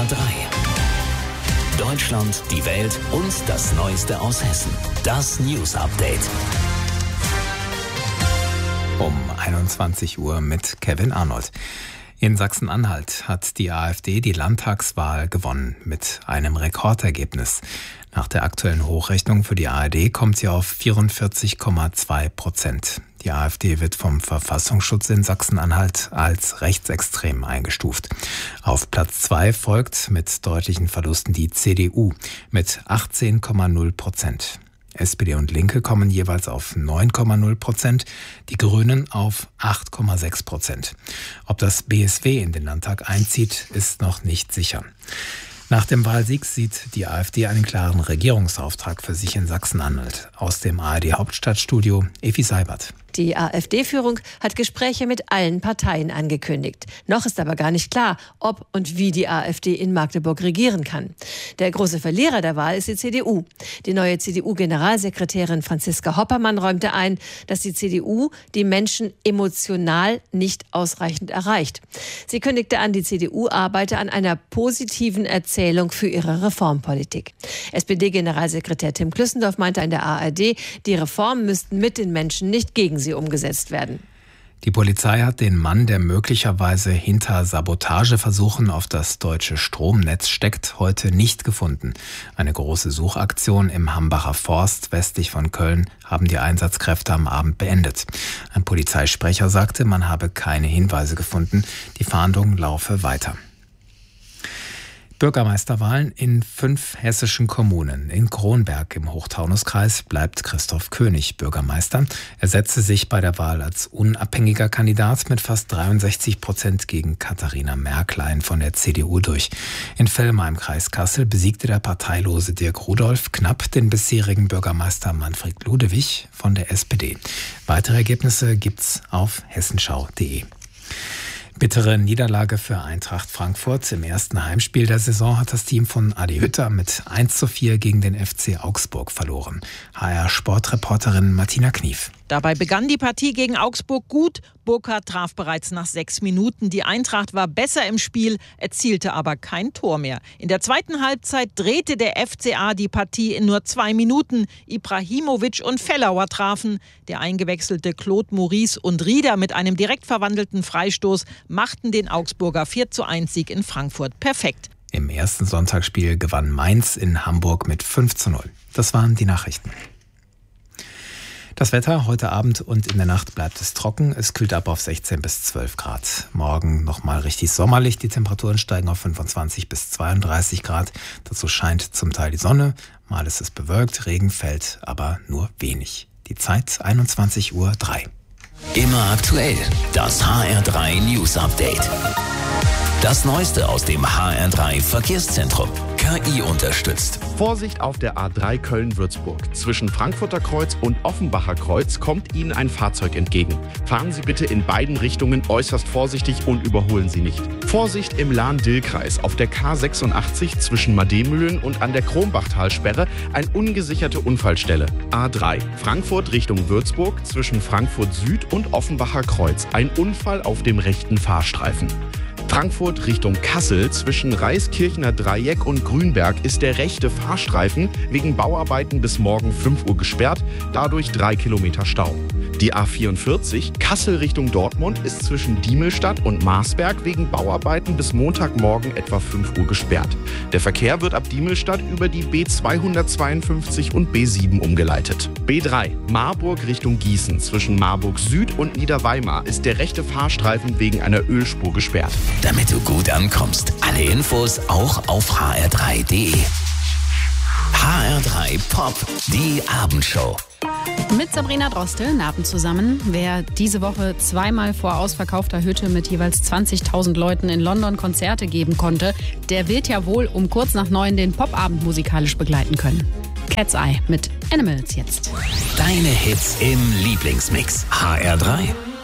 HR3. Deutschland, die Welt und das Neueste aus Hessen. Das News Update. Um 21 Uhr mit Kevin Arnold. In Sachsen-Anhalt hat die AfD die Landtagswahl gewonnen mit einem Rekordergebnis. Nach der aktuellen Hochrechnung für die ARD kommt sie auf 44,2%. Die AfD wird vom Verfassungsschutz in Sachsen-Anhalt als rechtsextrem eingestuft. Auf Platz 2 folgt mit deutlichen Verlusten die CDU mit 18,0%. SPD und Linke kommen jeweils auf 9,0%, die Grünen auf 8,6%. Ob das BSW in den Landtag einzieht, ist noch nicht sicher. Nach dem Wahlsieg sieht die AfD einen klaren Regierungsauftrag für sich in Sachsen-Anhalt. Aus dem ARD-Hauptstadtstudio Evi Seibert. Die AfD-Führung hat Gespräche mit allen Parteien angekündigt. Noch ist aber gar nicht klar, ob und wie die AfD in Magdeburg regieren kann. Der große Verlierer der Wahl ist die CDU. Die neue CDU-Generalsekretärin Franziska Hoppermann räumte ein, dass die CDU die Menschen emotional nicht ausreichend erreicht. Sie kündigte an, die CDU arbeite an einer positiven Erzählung für ihre Reformpolitik. SPD-Generalsekretär Tim Klüssendorf meinte in der ARD, die Reformen müssten mit den Menschen, nicht gegen sie umgesetzt werden. Die Polizei hat den Mann, der möglicherweise hinter Sabotageversuchen auf das deutsche Stromnetz steckt, heute nicht gefunden. Eine große Suchaktion im Hambacher Forst westlich von Köln haben die Einsatzkräfte am Abend beendet. Ein Polizeisprecher sagte, man habe keine Hinweise gefunden. Die Fahndung laufe weiter. Bürgermeisterwahlen in 5 hessischen Kommunen. In Kronberg im Hochtaunuskreis bleibt Christoph König Bürgermeister. Er setzte sich bei der Wahl als unabhängiger Kandidat mit fast 63% gegen Katharina Märklein von der CDU durch. In Vellmar im Kreis Kassel besiegte der parteilose Dirk Rudolph knapp den bisherigen Bürgermeister Manfred Ludewig von der SPD. Weitere Ergebnisse gibt's auf hessenschau.de. Bittere Niederlage für Eintracht Frankfurt. Im ersten Heimspiel der Saison hat das Team von Adi Hütter mit 1:4 gegen den FC Augsburg verloren. HR-Sportreporterin Martina Knief. Dabei begann die Partie gegen Augsburg gut. Burkhardt traf bereits nach 6 Minuten. Die Eintracht war besser im Spiel, erzielte aber kein Tor mehr. In der zweiten Halbzeit drehte der FCA die Partie in nur 2 Minuten. Ibrahimovic und Fellauer trafen. Der eingewechselte Claude Maurice und Rieder mit einem direkt verwandelten Freistoß machten den Augsburger 4:1-Sieg in Frankfurt perfekt. Im ersten Sonntagsspiel gewann Mainz in Hamburg mit 5:0. Das waren die Nachrichten. Das Wetter heute Abend und in der Nacht bleibt es trocken. Es kühlt ab auf 16 bis 12 Grad. Morgen nochmal richtig sommerlich. Die Temperaturen steigen auf 25 bis 32 Grad. Dazu scheint zum Teil die Sonne. Mal ist es bewölkt, Regen fällt, aber nur wenig. Die Zeit 21:03 Uhr. Immer aktuell. Das HR3 News Update. Das Neueste aus dem HR3 Verkehrszentrum. KI unterstützt. Vorsicht auf der A3 Köln-Würzburg. Zwischen Frankfurter Kreuz und Offenbacher Kreuz kommt Ihnen ein Fahrzeug entgegen. Fahren Sie bitte in beiden Richtungen äußerst vorsichtig und überholen Sie nicht. Vorsicht im Lahn-Dill-Kreis. Auf der K86 zwischen Mademühlen und an der Kronbachtalsperre eine ungesicherte Unfallstelle. A3 Frankfurt Richtung Würzburg zwischen Frankfurt Süd und Offenbacher Kreuz. Ein Unfall auf dem rechten Fahrstreifen. Frankfurt Richtung Kassel zwischen Reiskirchner Dreieck und Grünberg ist der rechte Fahrstreifen wegen Bauarbeiten bis morgen 5 Uhr gesperrt, dadurch 3 Kilometer Stau. Die A44 Kassel Richtung Dortmund ist zwischen Diemelstadt und Marsberg wegen Bauarbeiten bis Montagmorgen etwa 5 Uhr gesperrt. Der Verkehr wird ab Diemelstadt über die B252 und B7 umgeleitet. B3 Marburg Richtung Gießen zwischen Marburg Süd und Niederweimar ist der rechte Fahrstreifen wegen einer Ölspur gesperrt. Damit du gut ankommst. Alle Infos auch auf hr3.de. HR3 Pop, die Abendshow. Mit Sabrina Drostel, guten Abend zusammen. Wer diese Woche zweimal vor ausverkaufter Hütte mit jeweils 20.000 Leuten in London Konzerte geben konnte, der wird ja wohl um kurz nach 9 den Popabend musikalisch begleiten können. Cat's Eye mit Animals jetzt. Deine Hits im Lieblingsmix. HR3.